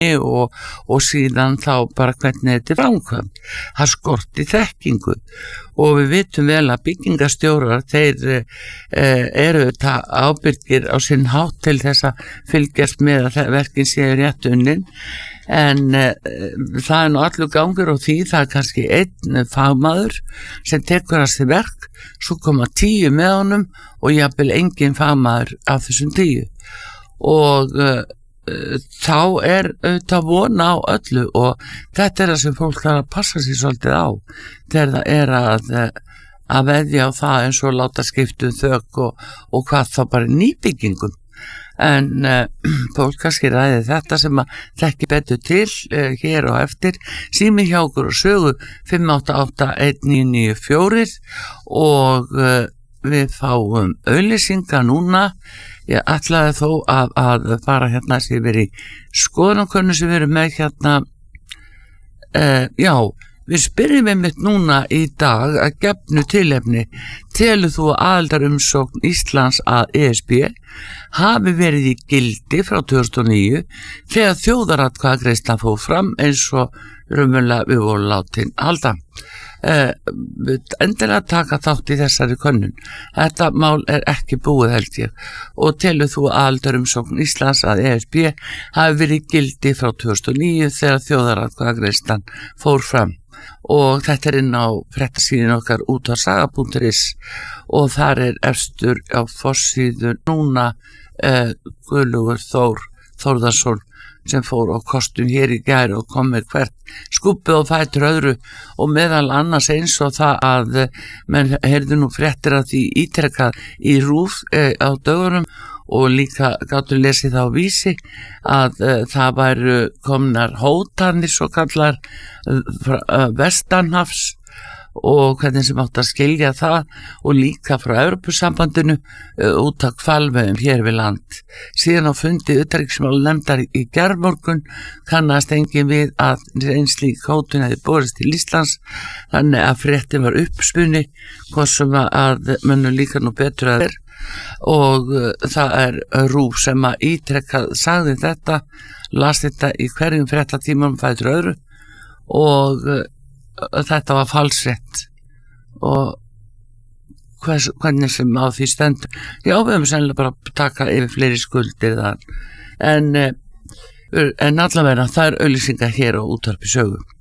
og síðan þá bara hvernig þetta framkvæmt. Það skorti þekkingu og við vitum vel að byggingarstjórar þeir eru ábyrgir á sinn hátt til þess að fylgjast með að verkin séu rétt unnin, en það nú allur gangur og því það kannski einn fagmaður sem tekur að sér verk, svo koma 10 með honum og jafnvel engin fagmaður af þessum 10 og þá auðvitað vona á öllu og þetta það sem fólk þarf að passa sér svolítið á þegar það að veðja á það eins og láta skiptum þök og hvað þá bara nýbyggingum, en fólk kannski ræði þetta sem að þekki betur til hér og eftir. Sími hjá okkur og sögu 5881994 og við fáum auglýsingar núna. Ég ætlaði þó að fara hérna sem við erum í skoðanakönnun sem við erum með hérna. Já, við spyrjum einmitt núna í dag að gefnu tilefni: telur þú að aðildarumsókn Íslands að ESB hafi verið í gildi frá 2009 þegar þjóðaratkvæðagreiðslan fór fram eins og raunverulega við vorum látin halda? Endilega taka þátt í þessari könnun. Þetta mál ekki búið held ég. Og telur þú að aðildarumsókn Íslands að ESB hafi verið í gildi frá 2009 þegar þjóðaratkvæðagreiðslan fór fram? Og þetta inn á fréttasíðin okkar útvarsaga.is og þar efstur á forsíðu núna Guðlaugur Þórðarsson sem fór á kostun hér í gær og kom með hvert skúpið og fætur öðru og meðal annars eins og það að menn heyrðu nú fréttir að því ítrekkað í RÚV á dögunum og líka gátu lesið á Vísi að það væru komnar hótanir svo kallar vestanhafs og hvernig sem átt að skilja það og líka frá Evrópusambandinu út af hvalveiðum hér við land. Síðan á fundi utanríkismálanefndar í gærmorgun kannast engin við að eins slík hótun hefði borist til Íslands, þannig að fréttin var uppspunni hvað sem að mönnum líka nú betur að og það RÚV sem að ítrekkað sagði þetta, las þetta í hverjum fréttatímanum fætur öðru og þetta var falsrétt og hvernig sem á því stendur. Já, við höfum sennilega bara að taka yfir fleiri skuldir þar, en allavega það auglýsingar hér á útvarpi sögu.